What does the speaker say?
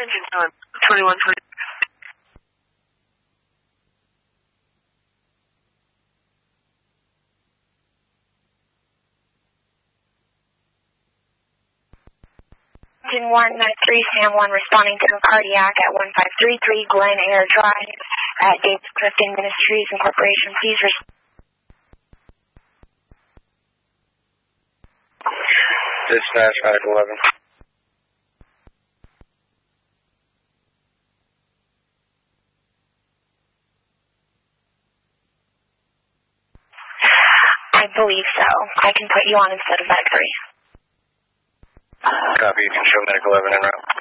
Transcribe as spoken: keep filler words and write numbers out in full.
engine time, twenty-one twenty. Engine one nine three, Sam one responding to a cardiac at one five three three Glen Air Drive at Davis Clifton Ministries Incorporation. Please respond. Dispatch five eleven. I believe so. I can put you on instead of Medic three. Copy. You can show Medic eleven en route.